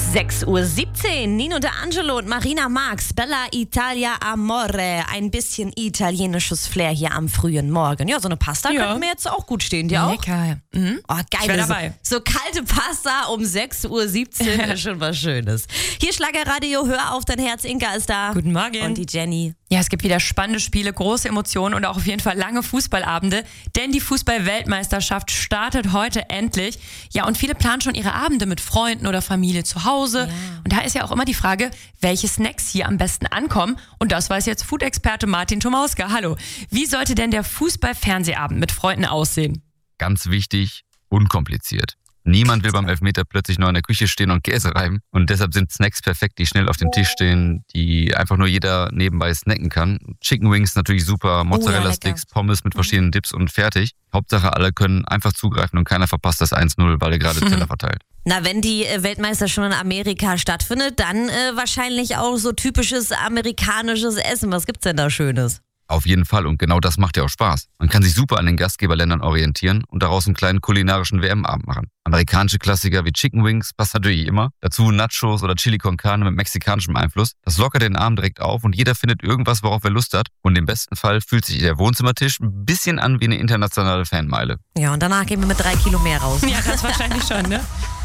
6:17 Uhr. Nino D'Angelo und Marina Marx, Bella Italia Amore. Ein bisschen italienisches Flair hier am frühen Morgen. Ja, so eine Pasta könnte mir jetzt auch gut stehen. Dir auch? Lecker. Mhm. Oh, geil. Ich wär dabei. So kalte Pasta um 6:17 Uhr ist schon was Schönes. Hier Schlagerradio, hör auf dein Herz. Inka ist da. Guten Morgen. Und die Jenny. Ja, es gibt wieder spannende Spiele, große Emotionen und auch auf jeden Fall lange Fußballabende, denn die Fußball-Weltmeisterschaft startet heute endlich. Ja, und viele planen schon ihre Abende mit Freunden oder Familie zu Hause. Ja. Und da ist ja auch immer die Frage, welche Snacks hier am besten ankommen. Und das weiß jetzt Food-Experte Martin Tomauska. Hallo, wie sollte denn der Fußball-Fernsehabend mit Freunden aussehen? Ganz wichtig, unkompliziert. Niemand will beim Elfmeter plötzlich noch in der Küche stehen und Käse reiben. Und deshalb sind Snacks perfekt, die schnell auf dem Tisch stehen, die einfach nur jeder nebenbei snacken kann. Chicken Wings natürlich super, Mozzarella-Sticks, Pommes mit verschiedenen Dips und fertig. Hauptsache, alle können einfach zugreifen und keiner verpasst das 1:0, weil er gerade Teller verteilt. Na, wenn die Weltmeister schon in Amerika stattfindet, dann wahrscheinlich auch so typisches amerikanisches Essen. Was gibt's denn da Schönes? Auf jeden Fall, und genau das macht ja auch Spaß. Man kann sich super an den Gastgeberländern orientieren und daraus einen kleinen kulinarischen WM-Abend machen. Amerikanische Klassiker wie Chicken Wings passt natürlich immer. Dazu Nachos oder Chili con Carne mit mexikanischem Einfluss. Das lockert den Abend direkt auf und jeder findet irgendwas, worauf er Lust hat. Und im besten Fall fühlt sich der Wohnzimmertisch ein bisschen an wie eine internationale Fanmeile. Ja, und danach gehen wir mit 3 Kilo mehr raus. Ja, das wahrscheinlich schon, ne?